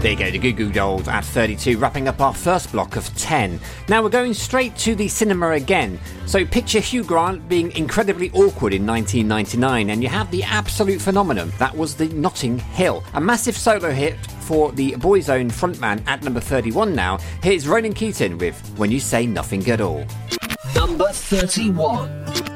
There you go, the Goo Goo Dolls at 32, wrapping up our first block of 10. Now we're going straight to the cinema again. So picture Hugh Grant being incredibly awkward in 1999, and you have the absolute phenomenon. That was the Notting Hill, a massive solo hit for the Boyzone frontman at number 31 now. Here's Ronan Keating with When You Say Nothing at All. Number 31.